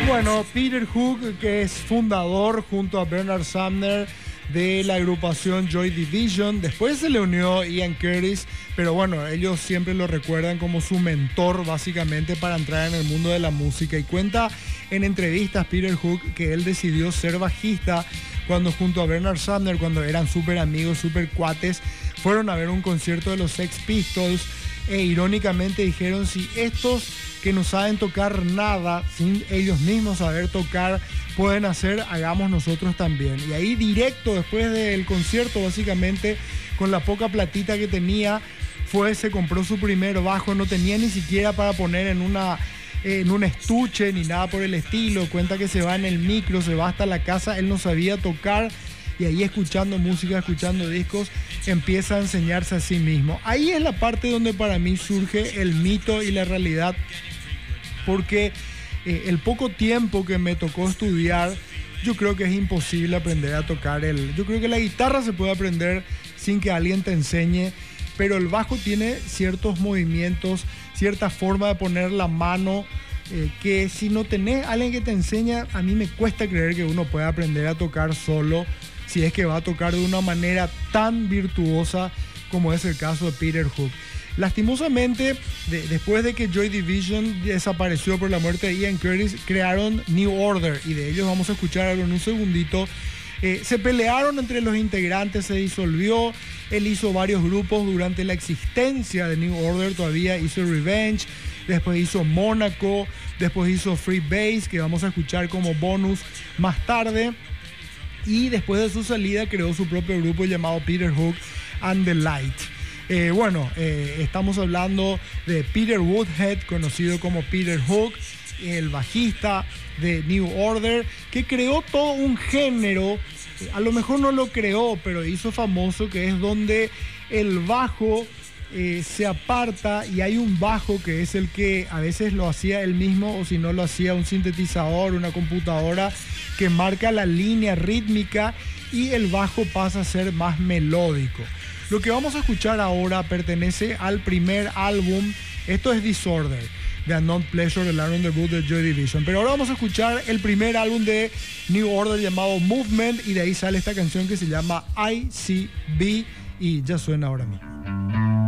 Bueno, Peter Hook, que es fundador junto a Bernard Sumner de la agrupación Joy Division. Después se le unió Ian Curtis, pero bueno, ellos siempre lo recuerdan como su mentor básicamente para entrar en el mundo de la música. Y cuenta en entrevistas Peter Hook que él decidió ser bajista cuando junto a Bernard Sumner, cuando eran súper amigos, súper cuates, fueron a ver un concierto de los Sex Pistols e irónicamente dijeron: si estos que no saben tocar nada, sin ellos mismos saber tocar, pueden hacer, hagamos nosotros también. Y ahí directo después del concierto, básicamente con la poca platita que tenía, se compró su primer bajo. No tenía ni siquiera para poner en un estuche ni nada por el estilo. Cuenta que se va en el micro, se va hasta la casa, él no sabía tocar, y ahí escuchando música, escuchando discos, empieza a enseñarse a sí mismo. Ahí es la parte donde para mí surge el mito y la realidad, porque el poco tiempo que me tocó estudiar, yo creo que es imposible aprender a tocar yo creo que la guitarra se puede aprender sin que alguien te enseñe, pero el bajo tiene ciertos movimientos, cierta forma de poner la mano, que si no tenés alguien que te enseña, a mí me cuesta creer que uno pueda aprender a tocar solo, si es que va a tocar de una manera tan virtuosa como es el caso de Peter Hook. Lastimosamente, después de que Joy Division desapareció por la muerte de Ian Curtis, crearon New Order, y de ellos vamos a escuchar algo en un segundito. Se pelearon entre los integrantes, se disolvió. Él hizo varios grupos durante la existencia de New Order, todavía hizo Revenge, después hizo Mónaco, después hizo Free Bass, que vamos a escuchar como bonus más tarde. Y después de su salida creó su propio grupo llamado Peter Hook and the Light. Estamos hablando de Peter Woodhead, conocido como Peter Hook, el bajista de New Order, que creó todo un género. A lo mejor no lo creó, pero hizo famoso, que es donde el bajo se aparta y hay un bajo que es el que a veces lo hacía él mismo, o si no lo hacía un sintetizador, una computadora, que marca la línea rítmica y el bajo pasa a ser más melódico. Lo que vamos a escuchar ahora pertenece al primer álbum. Esto es Disorder, de Unknown Pleasure, el álbum debut de Joy Division. Pero ahora vamos a escuchar el primer álbum de New Order llamado Movement, y de ahí sale esta canción que se llama ICB, y ya suena ahora mismo.